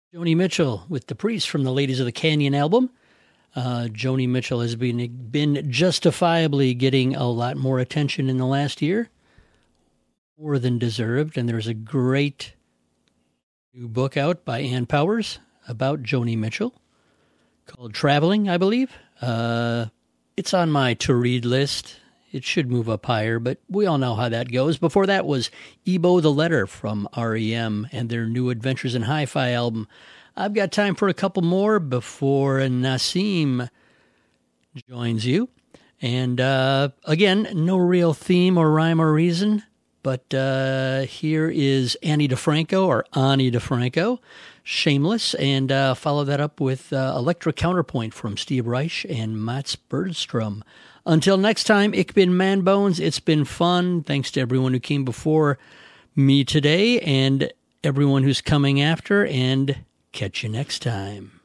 Joni Mitchell with The Priest from the Ladies of the Canyon album. Joni Mitchell has been justifiably getting a lot more attention in the last year, more than deserved, and there's a great new book out by Ann Powers about Joni Mitchell called Traveling, I believe. It's on my to-read list. It should move up higher, but we all know how that goes. Before that was Ebo the Letter from REM and their new Adventures in Hi-Fi album. I've got time for a couple more before Nassim joins you. And again, no real theme or rhyme or reason, but here is Ani DeFranco, Shameless, and follow that up with Electric Counterpoint from Steve Reich and Mats Bergstrom. Until next time, ich bin Manbones. It's been fun. Thanks to everyone who came before me today and everyone who's coming after, and catch you next time.